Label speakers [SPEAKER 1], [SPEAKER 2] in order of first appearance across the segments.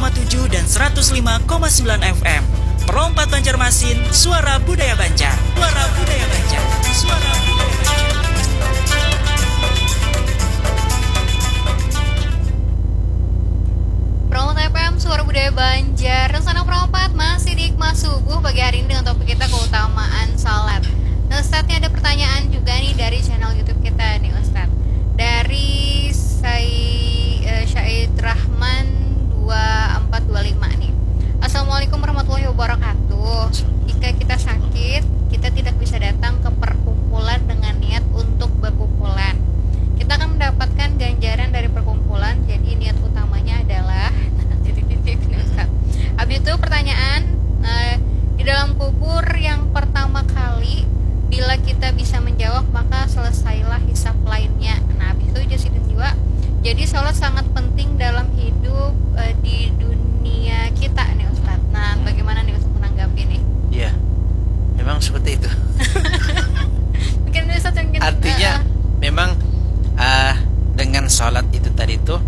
[SPEAKER 1] 105,7 dan 105,9 FM. Perompat Banjarmasin, suara budaya Banjar. Suara budaya Banjar. Suara budaya Banjar.
[SPEAKER 2] Perompat FM, suara budaya Banjar. Rencana perompat masih di Hikmah Subuh pagi hari ini dengan topik kita keutamaan salat. Nah, Ustadz, ada pertanyaan juga nih dari channel YouTube kita nih, Ustadz. Dari Syahid Rahman 2425 nih. Assalamualaikum warahmatullahi wabarakatuh. Jika kita sakit, kita tidak bisa datang ke perkumpulan dengan niat untuk berkumpulan. Kita akan mendapatkan ganjaran dari perkumpulan. Jadi niat utamanya adalah titik-titik nih, Ustaz. Habis itu pertanyaan, di dalam kubur yang pertama kali, bila kita bisa menjawab maka selesailah hisab lainnya. Nah, habis itu Jasidin juga. Jadi sholat sangat penting dalam hidup di dunia kita nih, Ustaz. Nah, bagaimana nih Ustaz menanggapi nih?
[SPEAKER 3] Iya, memang seperti itu.
[SPEAKER 2] Mungkin Ustaz mungkin
[SPEAKER 3] artinya memang dengan sholat itu tadi tuh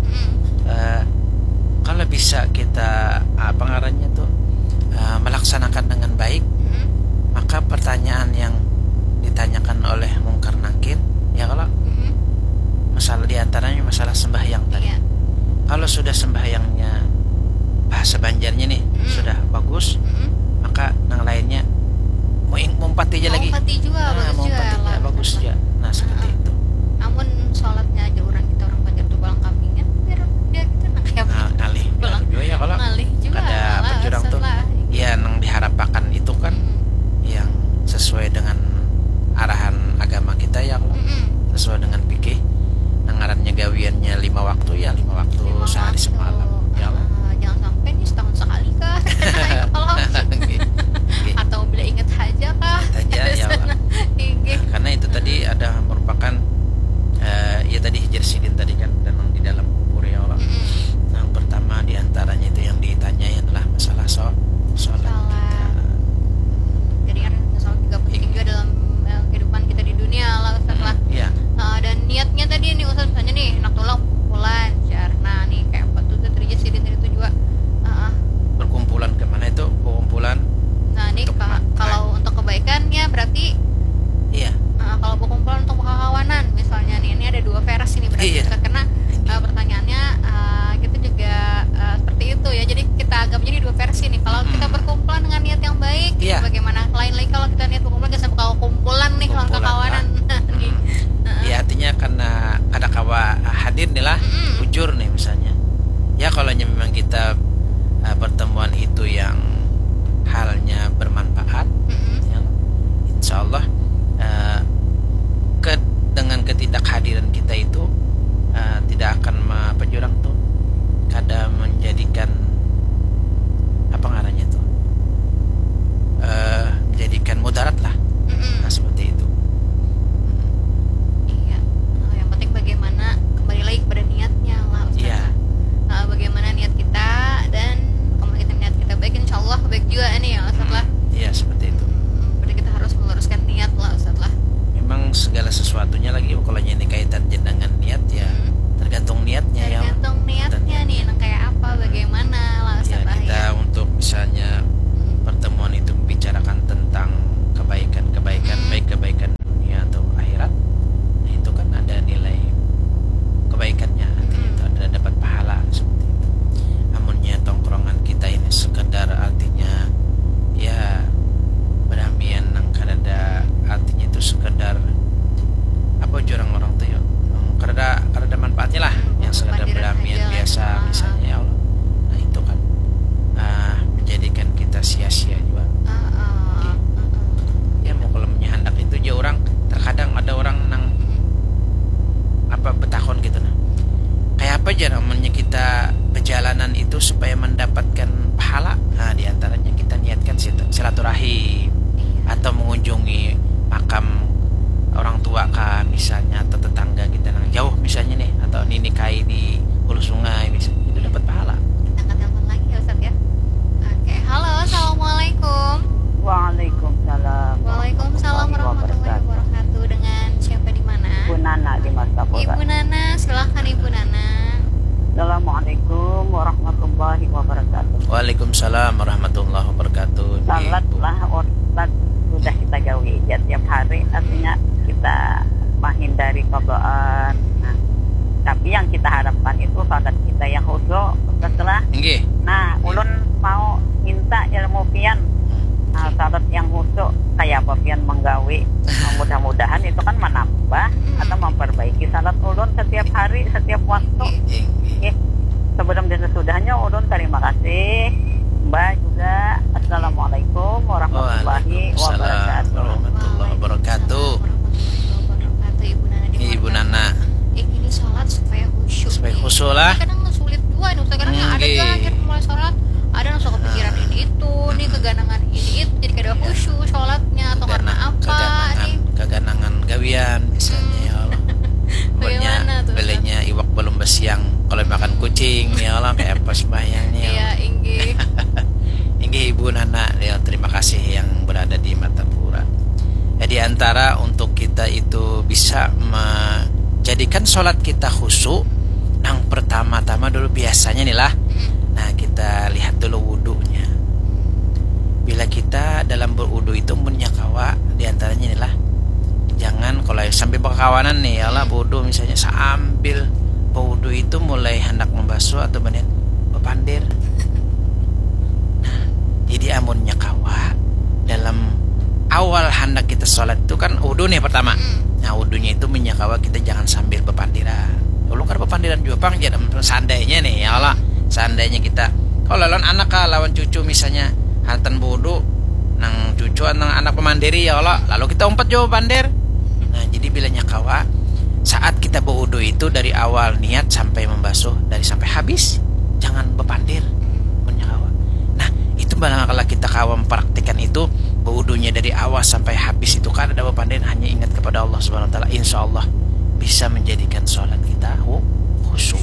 [SPEAKER 3] kalau bisa kita pengarahnya tuh melaksanakan dengan baik, maka pertanyaan yang ditanyakan oleh Mungkar Nakir, ya kalau masalah diantaranya masalah sembahyang tadi.
[SPEAKER 2] Iya.
[SPEAKER 3] Kalau sudah sembahyangnya bahasa Banjarnya nih sudah bagus, maka yang lainnya mau empati aja lagi.
[SPEAKER 2] Empati juga
[SPEAKER 3] bagus juga. Nah, seperti itu.
[SPEAKER 2] Namun sholatnya aja kita orang Banjar tuh balang kambingnya biar dia kita kayak
[SPEAKER 3] ngalih juga ya kalau
[SPEAKER 2] ngalih juga
[SPEAKER 3] ada penjurang tuh ya yang diharapkan itu kan yang sesuai dengan arahan agama kita ya kalau sesuai dengan fikih ngarannya gawiannya 5 waktu ya 5 waktu sehari semalam ya Allah.
[SPEAKER 2] Jangan sampai nih setahun sekali kah kalau atau bila ingat aja kah
[SPEAKER 3] ya Allah. Karena itu tadi ada merupakan ya tadi Jersidin tadi kan dan di dalam kubur ya Allah. Nah, pertama diantaranya itu yang ditanyai adalah masalah sholat.
[SPEAKER 2] Jadi kan sholat juga penting juga dalam kehidupan kita di dunia lah, Ustaz lah.
[SPEAKER 3] Iya.
[SPEAKER 2] Dan niatnya tadi nih Ustaz, misalnya nih nak tolong kumpulan jar. Nah nih kayak apa tuh tadi Jersidin itu juga
[SPEAKER 3] berkumpulan kemana itu berkumpulan?
[SPEAKER 2] Nah ini kalau untuk kebaikannya berarti
[SPEAKER 3] iya.
[SPEAKER 2] Kalau berkumpulan untuk kawanan misalnya nih, ini ada 2 versi nih berarti.
[SPEAKER 3] Iya.
[SPEAKER 2] Karena pertanyaannya kita juga seperti itu ya. Jadi kita anggap jadi 2 versi nih. Kalau kita berkumpulan dengan niat yang baik,
[SPEAKER 3] iya.
[SPEAKER 2] Bagaimana? Lain lagi kalau kita niat berkumpulan kita sampai kumpulan nih kalau kawanan.
[SPEAKER 3] Ya artinya karena ada kawa hadir nih lah, ujur nih misalnya. Ya kalau memang kita pertemuan itu yang halnya bermanfaat, ya, insya Allah dengan ketidakhadiran kita itu tidak akan penjurang tuh kada menjadikan apa ngaranya tuh menjadikan mudarat lah. Nah, seperti itu.
[SPEAKER 2] Iya. Yang penting bagaimana kembali lagi kepada niatnya lah, Ustaz.
[SPEAKER 3] Iya.
[SPEAKER 2] Bagaimana niat kita dan kalau kita niat kita baik, insya Allah baik juga ini ya, Ustaz lah.
[SPEAKER 3] Iya, seperti itu.
[SPEAKER 2] Berarti kita harus meluruskan niat lah, Ustaz lah.
[SPEAKER 3] Memang segala sesuatunya lagi kalau ini kaitan dengan niat ya tergantung niatnya ya.
[SPEAKER 2] Tergantung niatnya nih, kayak apa, bagaimana lah, Ustaz
[SPEAKER 3] Ya,
[SPEAKER 2] lah.
[SPEAKER 3] kita untuk misalnya pertemuan itu membicarakan tentang kebaikan baik kebaikan dunia atau akhirat, nah itu kan ada nilai kebaikannya, artinya itu ada dapat pahala seperti itu. Namunnya tongkrongan kita ini sekedar artinya ya beramian nang kada artinya itu sekedar apa jurang orang tuh ya kada manfaatnya lah, yang sekedar beramian biasa misalnya ya Allah. Nah itu kan menjadikan kita sia-sia juga. Ya mau kalau hendak itu aja orang terkadang ada orang nang apa betakon gitu nah. Kayak apa aja namanya kita perjalanan itu supaya mendapatkan pahala. Nah diantaranya kita niatkan silaturahim atau mengunjungi makam orang tua kah misalnya atau tetangga kita yang jauh misalnya nih atau nikahi di hulu sungai misalnya, itu dapat pahala.
[SPEAKER 2] Kita angkat telepon lagi ya, Ustaz ya. Oke, halo, assalamualaikum.
[SPEAKER 4] Waalaikumsalam.
[SPEAKER 2] Waalaikumsalam warahmatullahi wabarakatuh. Dengan siapa di mana?
[SPEAKER 4] Ibu Nana di Martapura.
[SPEAKER 2] Ibu Nana, silahkan Ibu Nana.
[SPEAKER 4] Assalamualaikum warahmatullahi wabarakatuh.
[SPEAKER 3] Waalaikumsalam warahmatullahi wabarakatuh.
[SPEAKER 4] Salat
[SPEAKER 3] Ibu.
[SPEAKER 4] lah Ustaz sudah kita gawi ya tiap hari, artinya kita menghindari qadaan. Nah, tapi yang kita harapkan itu salat kita yang khusyuk Ustaz lah.
[SPEAKER 3] Nggih.
[SPEAKER 4] Nah, ulun mau minta ilmu pian. Nah, salat yang khusyuk kayak apa pian menggawi. Nah, mudah-mudahan itu kan menambah atau memperbaiki salat ulun setiap hari, setiap waktu.
[SPEAKER 3] Nggih.
[SPEAKER 4] Oke. Sebelum dan sesudahnya ulun terima kasih Mbak juga. Assalamualaikum warahmatullahi
[SPEAKER 3] Waalaikumsalam
[SPEAKER 4] wabarakatuh.
[SPEAKER 3] warahmatullahi wabarakatuh.
[SPEAKER 2] Ibu Nana di
[SPEAKER 3] Ibu Nana,
[SPEAKER 2] ini sholat supaya khusyuk.
[SPEAKER 3] supaya
[SPEAKER 2] nih.
[SPEAKER 3] khusyuk lah.
[SPEAKER 2] Kadang sulit juga nih Ustaz. Kadang ada
[SPEAKER 3] Nggih.
[SPEAKER 2] juga akhir mulai sholat ada langsung kepikiran ini itu nih, keganangan ini itu, jadi kada khusyuk sholatnya atau karena apa nih?
[SPEAKER 3] Keganangan gawian misalnya ya Allah.
[SPEAKER 2] Bagaimana tuh, Ustaz?
[SPEAKER 3] Belinya iwak belum besiang kalau makan kucing ya Allah, kayak apa sembahyangnya ya
[SPEAKER 2] Iya,
[SPEAKER 3] Allah.
[SPEAKER 2] Inggih.
[SPEAKER 3] Inggih Ibu Nana ya, terima kasih yang berada di Matapura. Ya, di antara untuk kita itu bisa menjadikan sholat kita khusyuk, yang pertama-tama dulu biasanya nih lah. Nah, kita lihat dulu wudunya. Bila kita dalam berwudu itu menyakawa, di antaranya nih lah, jangan kalau sambil berkawanan nih ya Allah, wudu misalnya sambil berwudu itu mulai hendak membasuh atau benar bepandir. Nah, jadi amunnya kawa dalam awal hendak kita sholat itu kan wudu nih pertama. Nah, wudunya itu menyakawa kita jangan sambil bepandiran. Kalau kan bepandiran juga pang jadi seandainya nih ya Allah, seandainya kita kalau lawan anak lawan cucu misalnya hantan wudu nang cucu nang anak pemandiri ya Allah, lalu kita umpat jauh pandir. Nah, jadi bila nyakawa saat kita berwudu itu dari awal niat sampai membasuh, dari sampai habis jangan bepandir menyakawa. Nah, itu kalau kita kawa mempraktikkan itu berwudunya dari awal sampai habis itu kan ada bepandir, hanya ingat kepada Allah Subhanahu wa taala, insyaallah bisa menjadikan sholat kita khusyuk.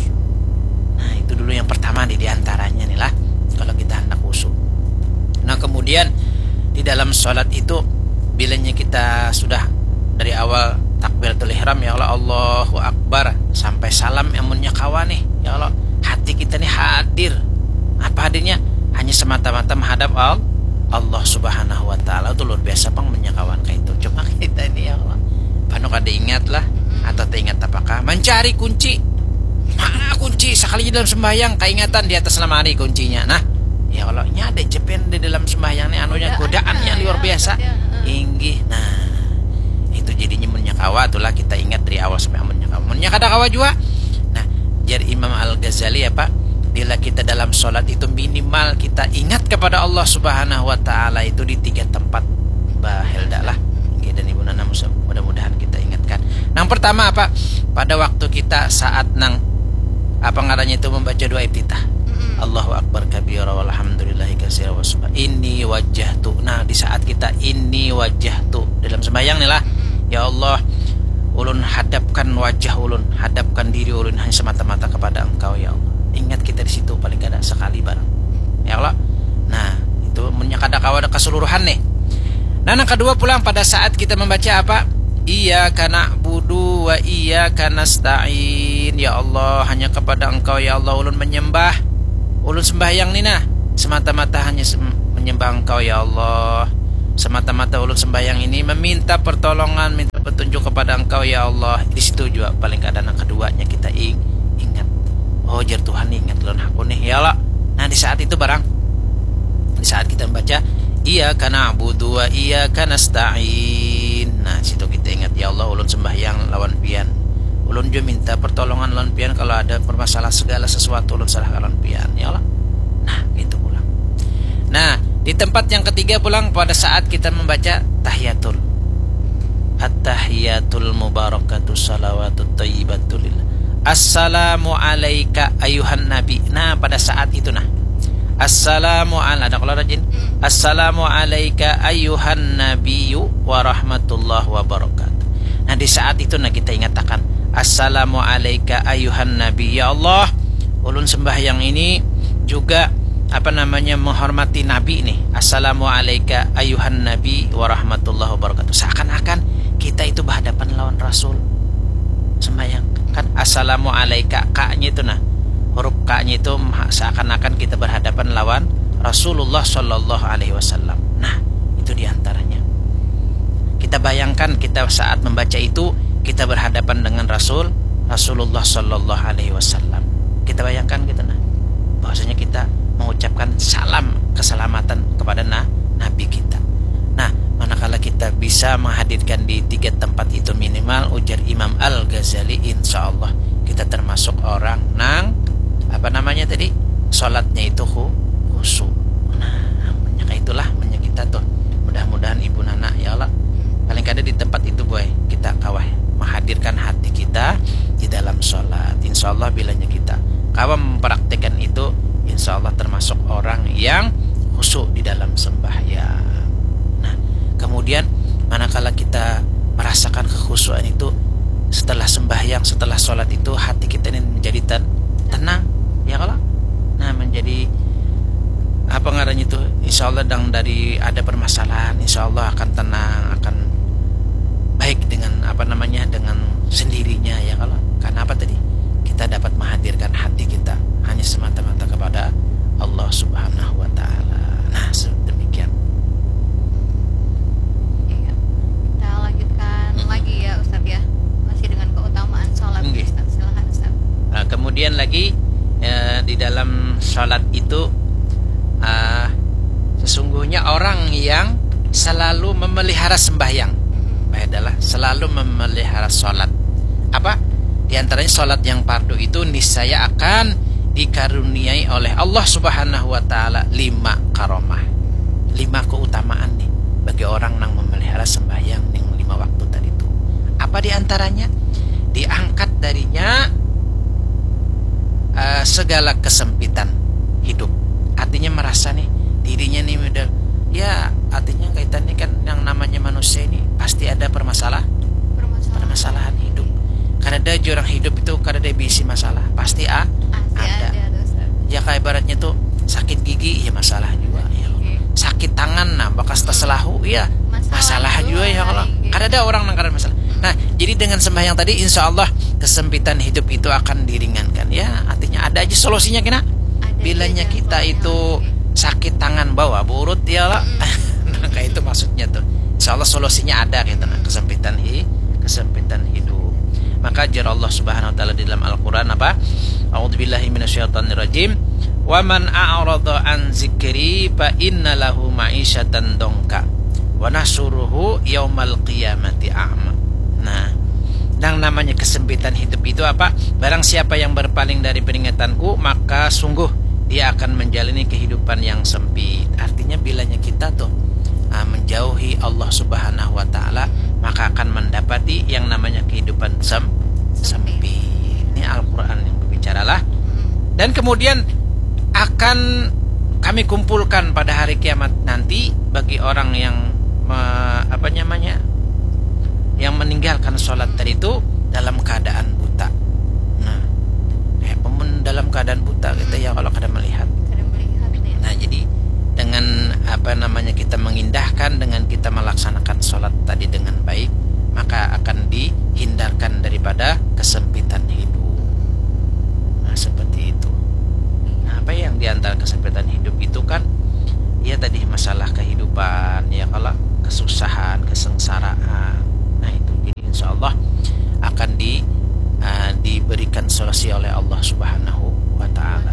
[SPEAKER 3] Nah, itu dulu yang pertama di antaranya nih lah kalau kita hendak khusyuk. Nah, kemudian di dalam sholat itu bilanya kita sudah dari awal takbiratul ihram ya Allah, Allahu Akbar sampai salam emunnya kawan nih ya Allah, hati kita nih hadir. Apa hadirnya? Hanya semata-mata menghadap Allah Subhanahu wa taala. Itu luar biasa pang menyakawan kayak itu. Cuma kita ini ya Allah, panu kada ingat lah atau teringat apakah mencari kunci. Mana kunci? Sekali dalam sembahyang keingatan di atas lemari kuncinya. Nah, ya Allah, ini ada cepen di dalam sembahyang nih anunya godaan yang luar biasa. Inggih. Nah, itu jadinya menyakawa itulah kita ingat dari awal sampai menyakawa. Menyakada kawa juga. Nah, jadi Imam Al-Ghazali apa? Bila kita dalam sholat itu minimal kita ingat kepada Allah Subhanahu wa taala itu di 3 tempat. Bahelda lah. Dan Ibu Nana mudah-mudahan kita ingatkan. Yang pertama apa? Pada waktu kita saat nang apa ngaranya itu membaca doa iftitah. Allahu Akbar kabira walhamdulillahi katsira wa subhan. Inni wajjahtu. Nah, di saat kita inni wajjahtu dalam sembahyang nih lah. Ya Allah, ulun hadapkan wajah ulun, hadapkan diri ulun hanya semata-mata kepada Engkau ya Allah. Ingat kita di situ paling kada sekali barang. Ya Allah. Nah, itu menyakada kawada keseluruhan nih. Nah, yang kedua pulang pada saat kita membaca apa? Iyyaka na'budu wa iyyaka nasta'in. Ya Allah, hanya kepada Engkau ya Allah ulun menyembah. Ulun sembahyang nih nah, semata-mata hanya menyembah Engkau ya Allah. Semata-mata ulun sembahyang ini meminta pertolongan, minta petunjuk kepada Engkau ya Allah. Di situ juga paling kadang yang keduanya kita ingat. Oh, jar Tuhan ingat ulun aku nih ya Allah. Nah, di saat itu barang di saat kita membaca Iyyaka na'budu wa iyyaka nasta'in. Nah, situ kita ingat ya Allah ulun sembahyang lawan pian. Ulun juga minta pertolongan lawan pian kalau ada permasalahan segala sesuatu ulun salah lawan pian ya Allah. Nah, itu pulang. Nah, di tempat yang ketiga pulang pada saat kita membaca tahiyatul. At-tahiyatul mubarakatuh salawatut thayyibatul lillah. Assalamu alayka ayuhan nabi. Nah, pada saat itu nah. Assalamu ala ada kalau rajin. Assalamu alayka ayuhan nabiyyu wa rahmatullah wa barakatuh. Nah, di saat itu nah kita ingatkan Assalamu alayka ayuhan nabi. Ya Allah, ulun sembahyang ini juga apa namanya menghormati nabi nih. Assalamu alayka ayuhan nabi wa rahmatullah wa barakatuh. Seakan-akan kita itu berhadapan lawan Rasul sembahyang. Kan assalamu alayka, ka-nya itu nah. Huruf ka-nya itu seakan-akan kita berhadapan lawan Rasulullah Shallallahu Alaihi Wasallam. Nah, itu diantaranya. Kita bayangkan kita saat membaca itu kita berhadapan dengan Rasulullah Shallallahu Alaihi Wasallam. Kita bayangkan gitu, nah, bahwasanya kita mengucapkan salam keselamatan kepada Nabi kita. Nah, manakala kita bisa menghadirkan di 3 tempat itu minimal, ujar Imam Al-Ghazali, insya Allah kita termasuk orang nang sholatnya itu khusyuk. Nah, menyaka itulah kita tuh. Mudah-mudahan Ibu Nana ya Allah paling kada di tempat itu boy kita kawah menghadirkan hati kita di dalam sholat. Insya Allah bilanya kita kawah mempraktikkan itu, insya Allah termasuk orang yang khusyuk di dalam sembahyang. Nah, kemudian manakala kita merasakan kekhusyuan itu setelah sembahyang, setelah sholat itu hati kita ini menjadi tenang, ya kalau. Nah, menjadi apa ngarannya itu, insya Allah dari ada permasalahan, insya Allah akan tenang, akan baik dengan dengan sendirinya, ya kalau. Karena apa tadi? Kita dapat menghadirkan hati kita hanya semata-mata kepada Allah Subhanahu wa Ta'ala. Nah, demikian.
[SPEAKER 2] Iya. Kita lanjutkan lagi ya Ustaz ya. Masih dengan keutamaan sholat. Ustaz, silakan Ustaz.
[SPEAKER 3] Nah, kemudian lagi di dalam sholat itu sesungguhnya orang yang selalu memelihara sembahyang adalah selalu memelihara sholat. Apa? Di antaranya sholat yang fardu itu niscaya akan dikaruniai oleh Allah Subhanahu wa Ta'ala 5 karomah, 5 keutamaan nih bagi orang yang memelihara sembahyang yang 5 waktu tadi itu. Apa di antaranya? Diangkat darinya segala kesempitan hidup. Artinya merasa nih dirinya nih udah, ya artinya kaitannya kan yang namanya manusia ini pasti ada permasalahan hidup. Karena ada orang hidup itu karena dia bisi masalah pasti ada. Ya kayak ibaratnya tuh sakit gigi ya masalah juga ya. Sakit tangan nah bakas terselahu ya masalah juga ya kalau. Karena ada orang yang karena masalah. Nah, jadi dengan sembahyang tadi insya Allah kesempitan hidup itu akan diringankan. Ya, artinya ada aja solusinya kena. Bilanya kita itu sakit tangan bawah burut ya lah. Nah, kayak itu maksudnya tuh. Insya Allah solusinya ada gitu nah, kesempitan hidup. Maka jar Allah Subhanahu wa Ta'ala di dalam Al-Qur'an apa? A'udzubillahi minasyaitonirrajim. Wa man a'rada an zikri fa inna lahu ma'isyatan dongka wa nahsyuruhu yaumal qiyamati a'ma. Nah, yang namanya kesempitan hidup itu apa? Barang siapa yang berpaling dari peringatanku, maka sungguh dia akan menjalani kehidupan yang sempit. Artinya bilanya kita tuh menjauhi Allah Subhanahu wa Ta'ala, maka akan mendapati yang namanya kehidupan sempit. Ini Al-Qur'an yang berbicaralah. Dan kemudian akan kami kumpulkan pada hari kiamat nanti bagi orang yang yang meninggalkan sholat tadi itu dalam keadaan buta. Nah, dalam keadaan buta kita ya kalau kada melihat. Nah, jadi dengan kita mengindahkan, dengan kita melaksanakan sholat tadi dengan baik, maka akan dihindarkan daripada kesempitan hidup. Nah, seperti itu. Nah, apa yang diantara kesempitan hidup itu kan ya tadi masalah kehidupan, ya kalau kesusahan, kesengsaraan. Nah, itu jadi insya Allah akan diberikan solusi oleh Allah Subhanahu wa Ta'ala.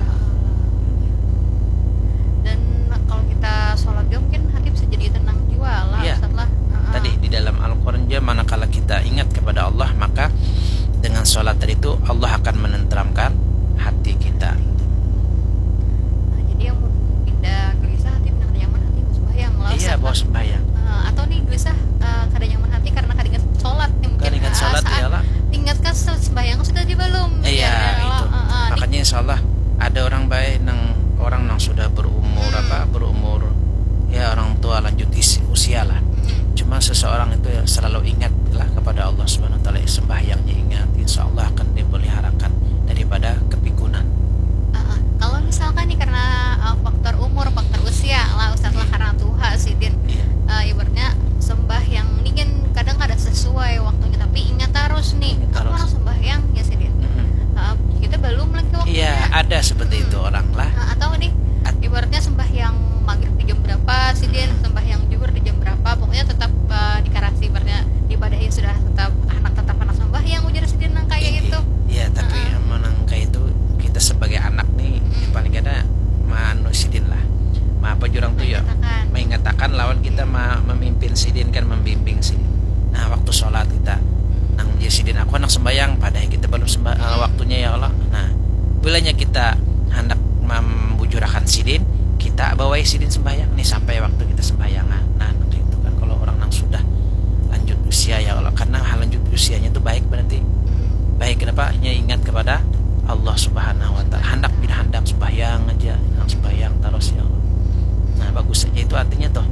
[SPEAKER 2] Dan kalau kita sholat juga mungkin hati bisa jadi tenang jiwa lah
[SPEAKER 3] ya,
[SPEAKER 2] setelah
[SPEAKER 3] tadi di dalam Al-Quran juga manakala kita ingat kepada Allah, maka dengan sholat tadi itu Allah akan menenteramkan hati kita.
[SPEAKER 2] Nah, jadi yang mau pindah gelisah hati pindah nyaman hati mau sembahyang lah.
[SPEAKER 3] Iya, mau sembahyang.
[SPEAKER 2] Atau nih gelisah kada nyaman hati karena kada ingat sholat nih mungkin.
[SPEAKER 3] Kada ingat sholat iyalah.
[SPEAKER 2] Ingatkan sembahyang sudah di belum?
[SPEAKER 3] Iya, itu. Makanya insya Allah ada orang baik orang yang sudah berumur ya orang tua lanjut usia lah. Cuma seseorang itu ya selalu ingatlah kepada Allah Subhanahu wa Ta'ala, sembahyangnya ingat, insya Allah akan dipeliharakan daripada kepikunan.
[SPEAKER 2] Kalau misalkan nih karena faktor umur, faktor usia lah Ustaz lah, karena tua sidin ibaratnya sembahyang ini kan kadang kada sesuai waktunya, tapi ingat terus nih aku orang sembahyang ya sidin. Kita belum lagi waktunya.
[SPEAKER 3] Iya, ada seperti itu orang lah.
[SPEAKER 2] Atau nih ibaratnya sembahyang maghrib di jam berapa, sidin sembahyang zuhur di jam berapa, pokoknya tetap dikarasi ibaratnya ibadahnya sudah tetap anak sembahyang ujar sidin nang kayak itu.
[SPEAKER 3] Iya, tapi menang kayak itu kita sebagai anak nih paling kada manu sidin lah. Apa jurang tuh ya mengatakan lawan kita memimpin sidin kan, membimbing sidin. Nah waktu sholat kita nang jadi sidin aku anak sembahyang padahal kita belum waktunya ya Allah. Nah bilanya kita hendak membujurakan sidin, kita bawa sidin sembahyang nih sampai waktu kita sembahyang. Nah itu kan kalau orang nang sudah lanjut usia ya Allah, karena lanjut usianya itu baik berarti baik. Kenapa? Ingat kepada Allah Subhanahu Wa Taala, hendak sembahyang aja, hendak sembahyang terus ya Allah. Nah bagus saja itu artinya tuh.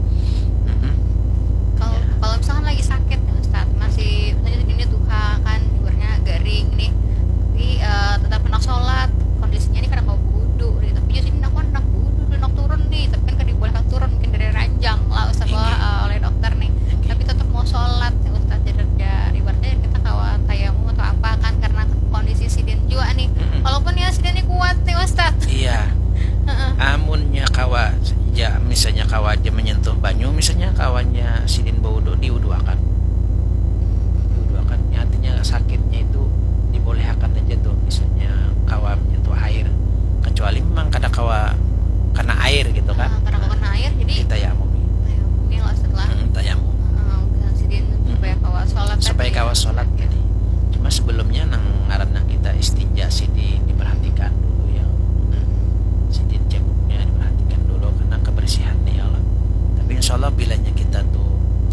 [SPEAKER 2] Kalau misalkan lagi sakit nih Ustaz, masih misalnya ini duha kan liurnya garing nih, tapi tetap hendak sholat, kondisinya ini karena mau wudu nih, tapi jadi aku hendak wudu, hendak turun nih, tapi kan dibolehkan turun mungkin dari ranjang lah Ustaz oleh dokter nih, tapi tetap mau sholat nih Ustaz, jadi ibaratnya kita kawan tayamum atau apa kan karena kondisi sidin juga nih, walaupun ya sidinnya kuat nih Ustaz.
[SPEAKER 3] Iya. Amunnya kawa ya misalnya kawa aja menyentuh banyu, misalnya kawannya sidin baudo diuduakan ya, artinya sakitnya itu dibolehkan aja tuh, misalnya kawa menyentuh air, kecuali memang kada kawa kena air gitu kan,
[SPEAKER 2] karena kena air jadi
[SPEAKER 3] tayamumi
[SPEAKER 2] mungkin lah setelah
[SPEAKER 3] tayamum
[SPEAKER 2] sidin supaya kawa sholat
[SPEAKER 3] jadi. Cuma sebelumnya nang ngaranna kita istinja sidin diperhatikan dulu ya, sidin ceboknya diperhatikan dulu karena kebersihannya ya Allah. Tapi insya Allah bilanya kita tuh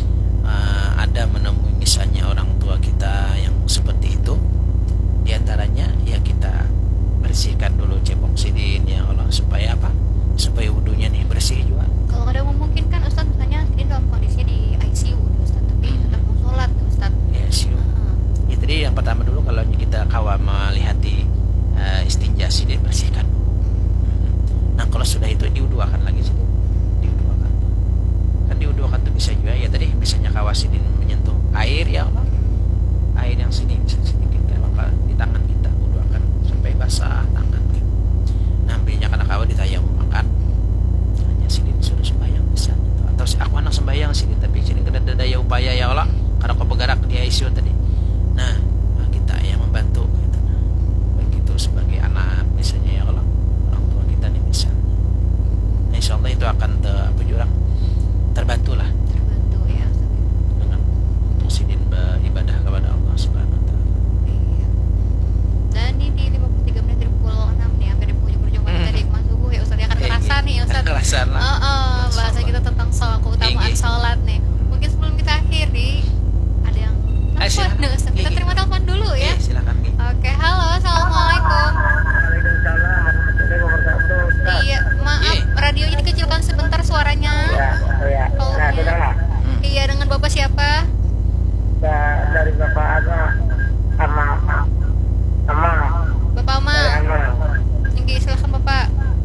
[SPEAKER 3] ada menemui misalnya orang tua kita yang seperti itu, diantaranya ya kita bersihkan dulu cebok sidin ya Allah, supaya apa? Supaya wudunya nih bersih juga.
[SPEAKER 2] Kalau ada memungkinkan Ustaz, misalnya sidin dalam kondisi di ICU nih Ustaz, tapi tetap mau sholat nih Ustaz.
[SPEAKER 3] Ya ICU. Ya tadi yang pertama dulu kalau kita kawa melihat di istinja sidin bersihkan dulu. Nah kalau sudah itu diuduakan lagi sidin, diuduakan. Kan diuduakan tuh bisa juga ya tadi misalnya kawa sidin menyentuh air ya Allah, air yang sedikit maka di tangan kita uduakan sampai basah tangan. Nah ambilnya karena kawa ditayamum makan, hanya sidin sudah sembahyang bisa gitu. Atau aku anak sembahyang sidin tapi sidin kada ada daya upaya ya Allah karena kau bergerak di ICU tadi. Nah kita yang membantu gitu. Begitu sebagai anak misalnya ya Allah, orang tua kita nih misalnya. Nah insya Allah itu akan terbantu lah
[SPEAKER 2] ya Ustaz.
[SPEAKER 3] dengan untuk sidin beribadah kepada Allah Subhanahu Wa Taala.
[SPEAKER 2] Iya. Dan ini di 53 menit dari pukul 6 nih sampai di penghujung tadi Mas Subuh ya Ustaz, ya kan kerasa nih ya Ustaz.
[SPEAKER 3] Kerasa lah.
[SPEAKER 2] Bahasa kita tentang keutamaan sholat nih. Mungkin sebelum kita akhiri ada yang telepon nih Ustaz. Kita terima telepon dulu ya.
[SPEAKER 3] Silakan.
[SPEAKER 2] Oke, halo, assalamualaikum.
[SPEAKER 4] Waalaikumsalam warahmatullahi wabarakatuh.
[SPEAKER 2] Iya, maaf, radionya dikecilkan sebentar suaranya.
[SPEAKER 4] Ya. Nah, saudara.
[SPEAKER 2] Iya, dengan Bapak siapa?
[SPEAKER 4] Dari Bapak Ama.
[SPEAKER 2] Bapak Ama. Oke, silakan Bapak.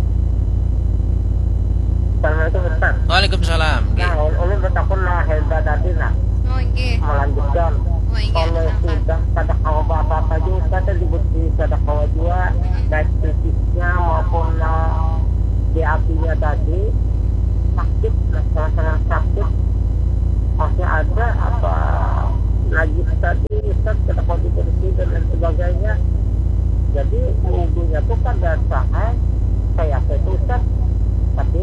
[SPEAKER 4] Assalamualaikum Ustaz.
[SPEAKER 3] Waalaikumsalam.
[SPEAKER 4] Nah, ulun bertakun lah hebat tadi nah.
[SPEAKER 2] Oh, iya.
[SPEAKER 4] Melanjutkan. Kalau sudah sedekah bapak juga Ustaz diberi sedekah juga, baik fisiknya maupun di apinya tadi sakit, sangat sakit. Masih ada apa lagi tadi Ustaz sedekah dibersih dan lain sebagainya. Jadi wudunya tuh kan dasar kayak itu Ustaz, tapi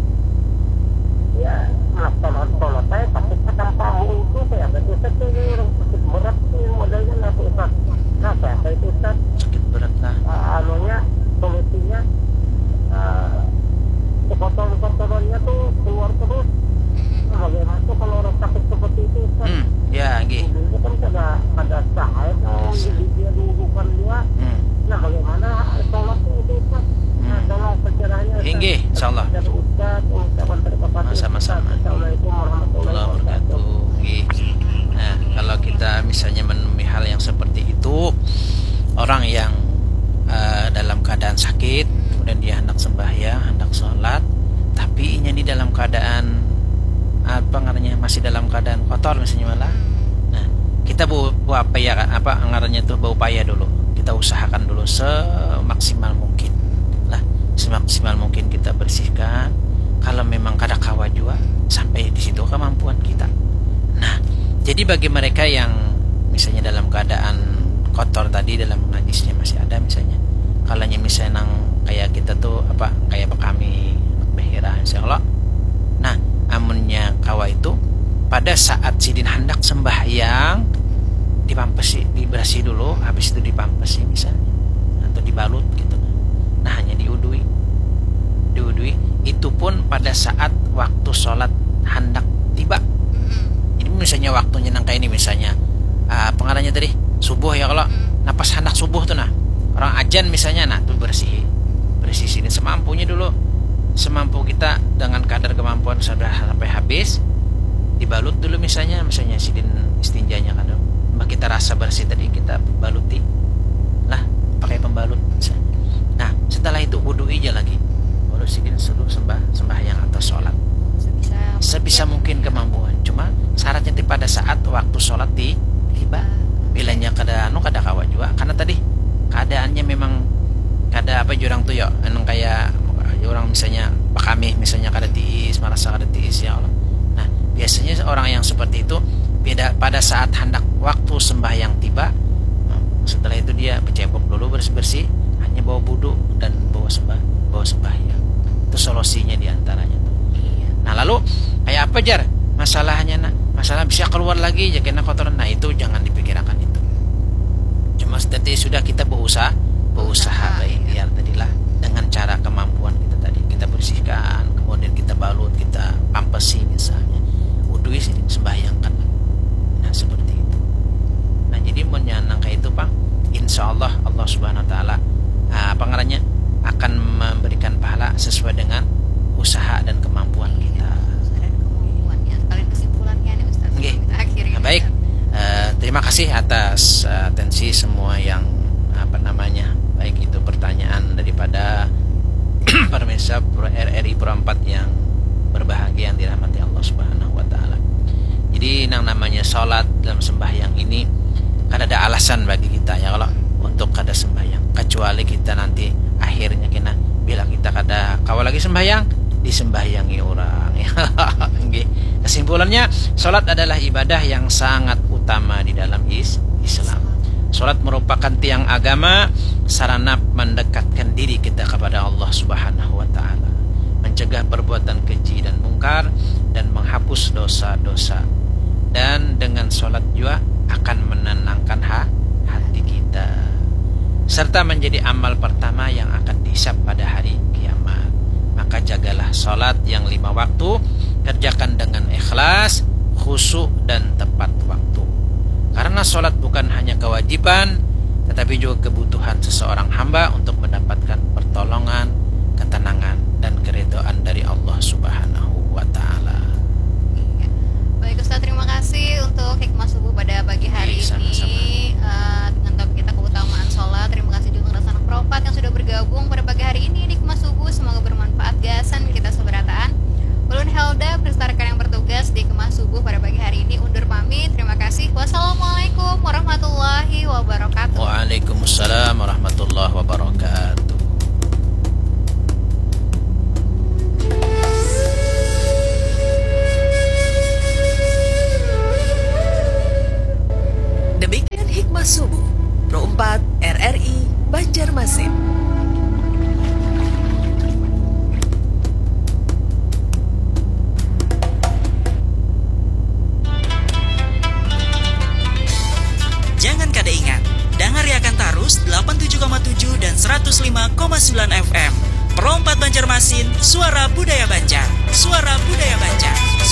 [SPEAKER 4] ya melaksanakan sholat saya pakai tanpa wudu kayak itu Ustaz tuh orang sakit berat sih modelnya lah Ustaz. Nah kayak itu Ustaz
[SPEAKER 3] Sakit berat lah.
[SPEAKER 4] anunya solusinya kotoran-kotorannya tuh keluar terus. Nah, bagaimana tuh kalau orang sakit seperti itu Ustaz?
[SPEAKER 3] Ya nggih.
[SPEAKER 4] Itu kan ada sahaya dia diwudukan dia. Nah bagaimana sholatnya itu Ustaz? Nah tolong pencerahannya Ustaz.
[SPEAKER 3] Nggih, insyaallah.
[SPEAKER 4] Dari Ustaz, ucapan terima kasih.
[SPEAKER 3] Sama-sama.
[SPEAKER 4] Assalamualaikum warahmatullahi wabarakatuh.
[SPEAKER 3] Nah, kalau kita misalnya menemui hal yang seperti itu, orang yang dalam keadaan sakit, kemudian dia hendak sembahyang, hendak sholat, tapi ini di dalam keadaan apa ngarannya masih dalam keadaan kotor misalnya malah. Nah, kita berupaya dulu. Kita usahakan dulu semaksimal mungkin. Lah, semaksimal mungkin kita bersihkan. Kalau memang kada kawa juga, sampai di situ kemampuan kita. Nah, jadi bagi mereka yang misalnya dalam keadaan kotor tadi, dalam najisnya masih ada misalnya, kalanya misalnya nang kayak kita tuh kayak kami behira insyaallah. Nah, amunnya kawa itu pada saat sidin hendak sembahyang dibersih dulu, habis itu dipampesi misalnya atau dibalut gitu. Nah, hanya diudui itu pun pada saat waktu sholat hendak tiba. Jadi misalnya waktunya nang kayak ini misalnya pengarahnya tadi subuh ya, kalau napas hendak subuh tuh, nah orang ajan misalnya, nah tuh bersih sidin semampunya dulu, semampu kita dengan kadar kemampuan sudah sampai habis, dibalut dulu misalnya sidin istinjanya kan, mbak kita rasa bersih tadi kita baluti lah pakai pembalut misalnya. Nah setelah itu wudu aja lagi, baru sidin seluruh sembahyang atau sholat sebisa mungkin kemampuan. Cuma syaratnya pada saat waktu sholat tiba, bilanya kada kawa juga, karena tadi keadaannya memang kada jurang tuh ya, kayak orang misalnya kami misalnya kada tiis, merasa kada tiis ya Allah. Nah biasanya orang yang seperti itu pada saat hendak waktu sembahyang tiba, setelah itu dia bercebok dulu, bersih hanya bawa wudu dan bawa sembahyang. Itu solusinya diantaranya tuh. Nah lalu kayak apa jar masalahnya? Masalah bisa keluar lagi ya kena kotoran. Nah itu jangan dipikirkan itu. Cuma sudah kita berusaha baik biar tadilah dengan cara kemampuan kita tadi, kita bersihkan, kemudian kita balut, kita pampesi misalnya, wudhu sembahyangkan. Nah seperti itu. Nah jadi menyenang kayak itu Pak, insya Allah Allah Subhanahu Wa Taala pengarahnya akan memberikan pahala sesuai dengan usaha dan kemampuan kita.
[SPEAKER 2] Sekalian kesimpulannya nih Ustaz.
[SPEAKER 3] Nah, baik, terima kasih atas atensi semua yang baik itu pertanyaan daripada pemirsa RRI Pro 4 yang berbahagia yang dirahmati Allah Subhanahu Wa Taala. Jadi yang namanya sholat dalam sembahyang ini kada ada alasan bagi kita ya kalau untuk kada sembahyang, kecuali kita nanti akhirnya bila kita kada kawal lagi sembahyang, disembahyangi orang ya. Kesimpulannya, sholat adalah ibadah yang sangat utama di dalam Islam. Sholat merupakan tiang agama, sarana mendekatkan diri kita kepada Allah Subhanahu Wa Taala, mencegah perbuatan keji dan mungkar, dan menghapus dosa-dosa. Dan dengan sholat juga akan menenangkan hati kita, serta menjadi amal pertama yang akan dihisab pada hari kiamat. Maka jagalah sholat yang 5 waktu, kerjakan dengan ikhlas, khusyuk dan tepat waktu. Karena sholat bukan hanya kewajiban, tetapi juga kebutuhan seseorang hamba untuk mendapatkan pertolongan, ketenangan dan keridhaan dari Allah Subhanahu Wa Taala.
[SPEAKER 2] Baik Ustaz, terima kasih untuk hikmah subuh pada pagi hari ini dengan topik kita keutamaan sholat. Terima kasih juga untuk anak Pro 4 yang sudah bergabung pada pagi hari ini di hikmah subuh. Semoga bermanfaat gasan kita seberataan. Ulun Helda, rekan yang bertugas di Hikmah Subuh pada pagi hari ini undur pamit. Terima kasih. Wassalamualaikum warahmatullahi wabarakatuh.
[SPEAKER 3] Waalaikumsalam warahmatullahi wabarakatuh.
[SPEAKER 1] Demikian Hikmah Subuh Pro 4 RRI Banjarmasin. Jangan kada ingat, dangariakan tarus 87,7 dan 105,9 FM. Pro 4 Banjarmasin, suara budaya Banjar. Suara budaya Banjar.